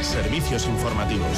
servicios informativos.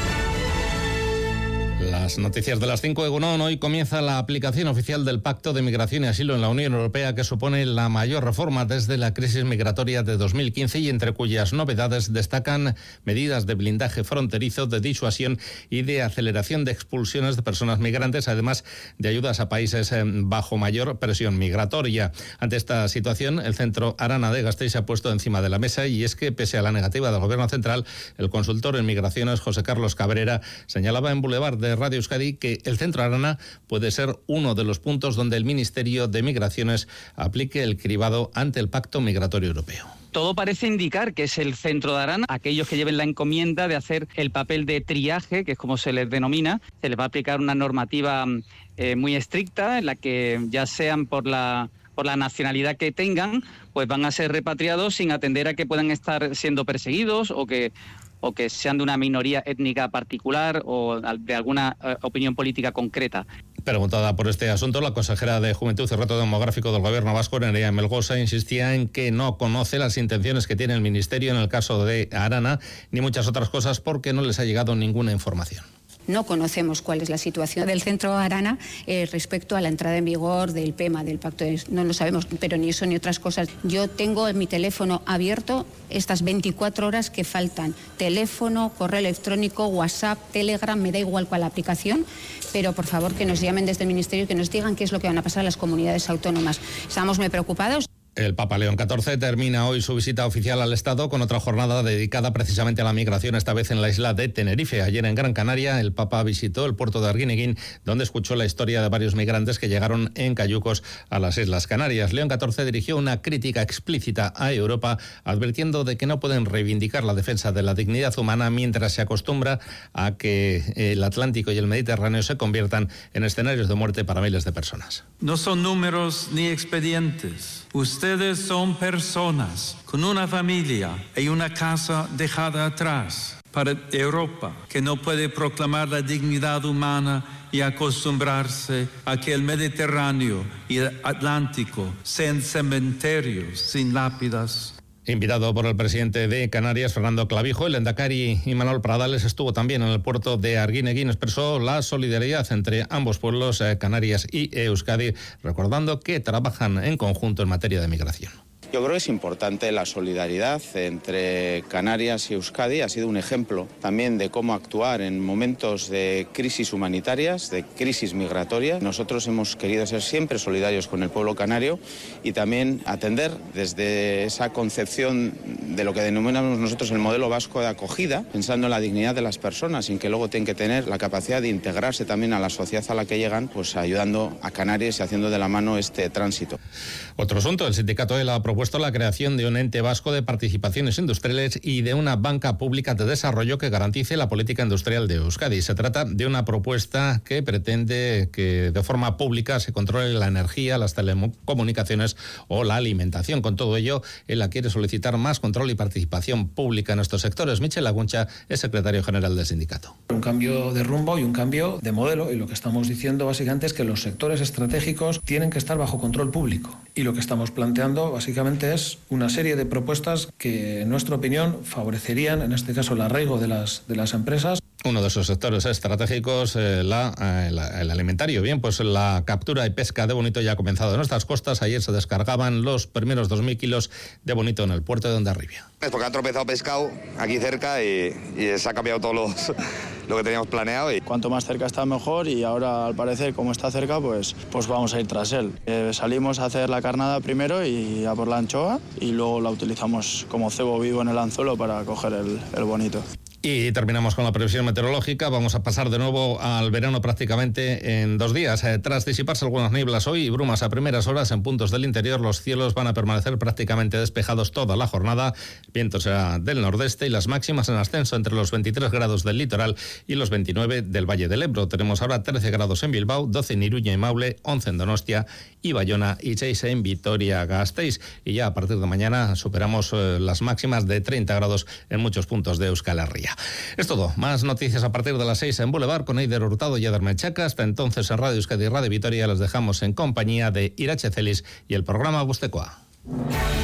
Las noticias de las 5 de Egunon. Hoy comienza la aplicación oficial del Pacto de Migración y Asilo en la Unión Europea, que supone la mayor reforma desde la crisis migratoria de 2015 y entre cuyas novedades destacan medidas de blindaje fronterizo, de disuasión y de aceleración de expulsiones de personas migrantes, además de ayudas a países bajo mayor presión migratoria. Ante esta situación, el Centro Arana de Gasteiz se ha puesto encima de la mesa, y es que, pese a la negativa del Gobierno central, el consultor en migraciones, José Carlos Cabrera, señalaba en Boulevard de Radio Euskadi que el Centro Arana puede ser uno de los puntos donde el Ministerio de Migraciones aplique el cribado ante el Pacto Migratorio Europeo. Todo parece indicar que es el Centro de Arana, aquellos que lleven la encomienda de hacer el papel de triaje, que es como se les denomina. Se les va a aplicar una normativa muy estricta, en la que ya sean por la nacionalidad que tengan, pues van a ser repatriados sin atender a que puedan estar siendo perseguidos o que sean de una minoría étnica particular o de alguna opinión política concreta. Preguntada por este asunto, la consejera de Juventud y Reto Demográfico del Gobierno vasco, Nerea Melgosa, insistía en que no conoce las intenciones que tiene el Ministerio en el caso de Arana, ni muchas otras cosas, porque no les ha llegado ninguna información. No conocemos cuál es la situación del Centro Arana respecto a la entrada en vigor del PEMA, del Pacto. No lo sabemos, pero ni eso ni otras cosas. Yo tengo en mi teléfono abierto estas 24 horas que faltan. Teléfono, correo electrónico, WhatsApp, Telegram, me da igual cuál la aplicación, pero por favor que nos llamen desde el Ministerio y que nos digan qué es lo que van a pasar a las comunidades autónomas. Estamos muy preocupados. El Papa León XIV termina hoy su visita oficial al Estado con otra jornada dedicada precisamente a la migración, esta vez en la isla de Tenerife. Ayer en Gran Canaria el Papa visitó el puerto de Arguineguín, donde escuchó la historia de varios migrantes que llegaron en cayucos a las Islas Canarias. León XIV dirigió una crítica explícita a Europa, advirtiendo de que no pueden reivindicar la defensa de la dignidad humana mientras se acostumbra a que el Atlántico y el Mediterráneo se conviertan en escenarios de muerte para miles de personas. No son números ni expedientes. Ustedes son personas con una familia y una casa dejada atrás. Para Europa, que no puede proclamar la dignidad humana y acostumbrarse a que el Mediterráneo y el Atlántico sean cementerios sin lápidas. Invitado por el presidente de Canarias, Fernando Clavijo, el lehendakari Imanol Pradales estuvo también en el puerto de Arguineguín. Expresó la solidaridad entre ambos pueblos, Canarias y Euskadi, recordando que trabajan en conjunto en materia de migración. Yo creo que es importante la solidaridad entre Canarias y Euskadi. Ha sido un ejemplo también de cómo actuar en momentos de crisis humanitarias, de crisis migratoria. Nosotros hemos querido ser siempre solidarios con el pueblo canario y también atender desde esa concepción de lo que denominamos nosotros el modelo vasco de acogida, pensando en la dignidad de las personas, sin que luego tienen que tener la capacidad de integrarse también a la sociedad a la que llegan, pues ayudando a Canarias y haciendo de la mano este tránsito. Otro asunto, el sindicato ELA ha propuesto la creación de un ente vasco de participaciones industriales y de una banca pública de desarrollo que garantice la política industrial de Euskadi. Se trata de una propuesta que pretende que de forma pública se controle la energía, las telecomunicaciones o la alimentación. Con todo ello, ELA quiere solicitar más control y participación pública en estos sectores. Michel Aguncha es secretario general del sindicato. Un cambio de rumbo y un cambio de modelo, y lo que estamos diciendo básicamente es que los sectores estratégicos tienen que estar bajo control público. Y lo que estamos planteando básicamente es una serie de propuestas que, en nuestra opinión, favorecerían, en este caso, el arraigo de las empresas. Uno de esos sectores estratégicos, el alimentario. Bien, pues la captura y pesca de bonito ya ha comenzado en nuestras costas. Ayer se descargaban los primeros 2.000 kilos de bonito en el puerto de Hondarribia. Es porque han tropezado pescado aquí cerca y se ha cambiado todo lo que teníamos planeado. Cuanto más cerca está mejor, y ahora al parecer como está cerca pues vamos a ir tras él. Salimos a hacer la carnada primero y a por la anchoa, y luego la utilizamos como cebo vivo en el anzuelo para coger el bonito. Y terminamos con la previsión meteorológica. Vamos a pasar de nuevo al verano prácticamente en 2 días. Tras disiparse algunas nieblas hoy y brumas a primeras horas en puntos del interior, los cielos van a permanecer prácticamente despejados toda la jornada. Viento será del nordeste y las máximas en ascenso entre los 23 grados del litoral y los 29 del Valle del Ebro. Tenemos ahora 13 grados en Bilbao, 12 en Iruña y Maule, 11 en Donostia y Bayona y 6 en Vitoria-Gasteiz. Y ya a partir de mañana superamos las máximas de 30 grados en muchos puntos de Euskal Herria. Es todo. Más noticias a partir de las 6 en Boulevard con Eider Hurtado y Eder Mechaca. Hasta entonces en Radio Euskadi y Radio Vitoria les dejamos en compañía de Irache Celis y el programa Bustekoa.